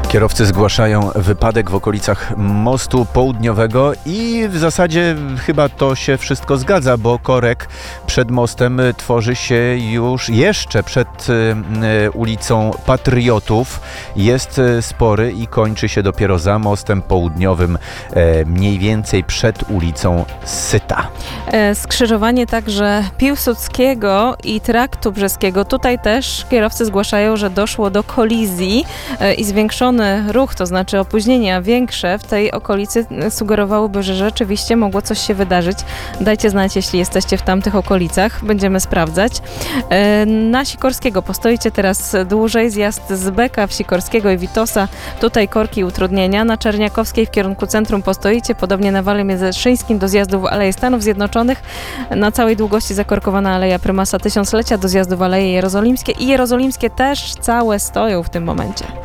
Kierowcy zgłaszają wypadek w okolicach mostu południowego i w zasadzie chyba to się wszystko zgadza, bo korek przed mostem tworzy się już jeszcze przed ulicą Patriotów. Jest spory i kończy się dopiero za mostem południowym, mniej więcej przed ulicą Syta. Skrzyżowanie także Piłsudskiego i Traktu Brzeskiego. Tutaj też kierowcy zgłaszają, że doszło do kolizji i zwiększony ruch, to znaczy opóźnienia większe w tej okolicy sugerowałyby, że rzeczywiście mogło coś się wydarzyć. Dajcie znać, jeśli jesteście w tamtych okolicach. Będziemy sprawdzać. Na Sikorskiego postoicie teraz dłużej. Zjazd z Beka w Sikorskiego i Witosa. Tutaj korki i utrudnienia. Na Czerniakowskiej w kierunku centrum postoicie. Podobnie na Wale Międzyszyńskim do zjazdu w Aleję Stanów Zjednoczonych. Na całej długości zakorkowana Aleja Prymasa Tysiąclecia do zjazdu w Aleje Jerozolimskie. I Jerozolimskie też całe stoją w tym momencie.